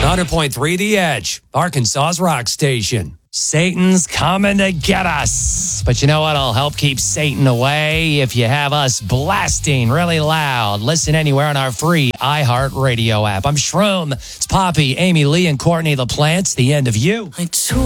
100.3 The Edge, Arkansas's rock station. Satan's coming to get us. But you know what'll help keep Satan away? If you have us blasting really loud. Listen anywhere on our free iHeartRadio app. I'm Shroom. It's Poppy, Amy Lee, and Courtney LaPlante. The end of you.